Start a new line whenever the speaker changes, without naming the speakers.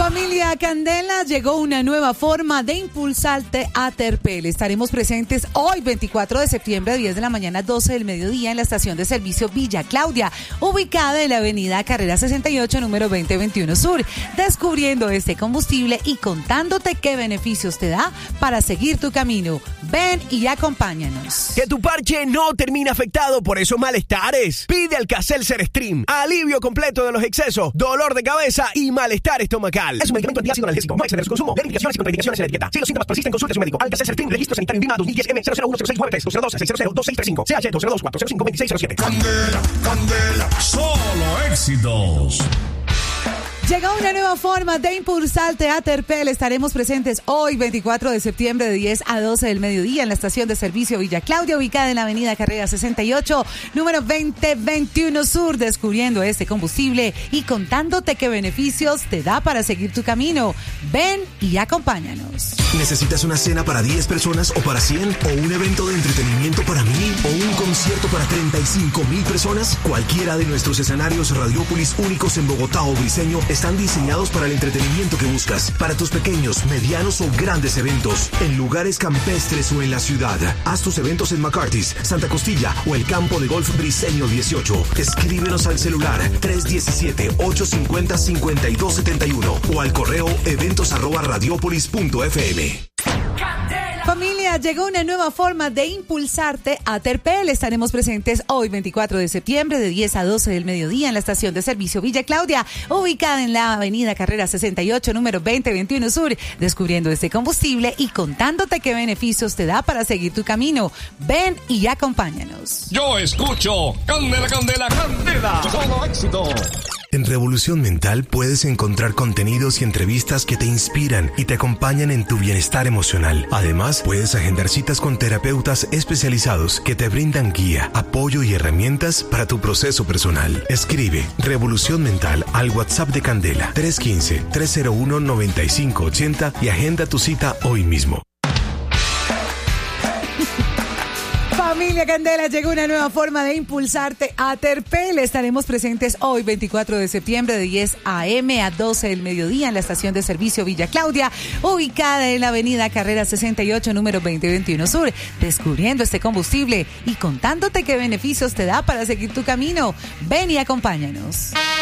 Familia Candela, llegó una nueva forma de impulsarte a Terpel. Estaremos presentes hoy, 24 de septiembre, 10 de la mañana, 12 del mediodía, en la estación de servicio Villa Claudia, ubicada en la avenida Carrera 68, número 2021 Sur, descubriendo este combustible y contándote qué beneficios te da para seguir tu camino. Ven y acompáñanos.
Que tu parche no termine afectado por esos malestares. Pide Alka-Seltzer Stream, alivio completo de los excesos, dolor de cabeza y malestar estomacal. Es un medicamento antiácido analgésico. No exceder su consumo. Ver indicaciones y contraindicaciones en la etiqueta. Si los síntomas persisten, consulte a su médico. Alka-Seltzer Stream, registro sanitario INVIMA 2010 M001069 202 600 2635 CH 202 405 2607.
Candela, Candela, solo éxitos.
Llega una nueva forma de impulsarte a Terpel. Estaremos presentes hoy, 24 de septiembre, de 10 a 12 del mediodía, en la estación de servicio Villa Claudia, ubicada en la avenida Carrera 68, número 2021 Sur, descubriendo este combustible y contándote qué beneficios te da para seguir tu camino. Ven y acompáñanos.
¿Necesitas una cena para 10 personas o para 100? ¿O un evento de entretenimiento para 1000? ¿O un concierto para 35,000 personas? Cualquiera de nuestros escenarios Radiópolis únicos en Bogotá o Briseño están diseñados para el entretenimiento que buscas, para tus pequeños, medianos o grandes eventos, en lugares campestres o en la ciudad. Haz tus eventos en McCarthy's, Santa Costilla o el campo de golf Briseño 18. Escríbenos al celular 317-850-5271 o al correo eventos@radiopolis.fm.
Familia, llegó una nueva forma de impulsarte a Terpel. Estaremos presentes hoy, 24 de septiembre, de 10 a 12 del mediodía, en la estación de servicio Villa Claudia, ubicada en la avenida Carrera 68, número 2021 Sur, descubriendo este combustible y contándote qué beneficios te da para seguir tu camino. Ven y acompáñanos.
Yo escucho Candela, Candela, Candela, solo éxito.
En Revolución Mental puedes encontrar contenidos y entrevistas que te inspiran y te acompañan en tu bienestar emocional. Además, puedes agendar citas con terapeutas especializados que te brindan guía, apoyo y herramientas para tu proceso personal. Escribe Revolución Mental al WhatsApp de Candela 315-301-9580 y agenda tu cita hoy mismo.
Familia Candela, llegó una nueva forma de impulsarte a Terpel. Estaremos presentes hoy, 24 de septiembre, de 10 a.m. a 12 del mediodía, en la estación de servicio Villa Claudia, ubicada en la avenida Carrera 68, número 2021 Sur, descubriendo este combustible y contándote qué beneficios te da para seguir tu camino. Ven y acompáñanos.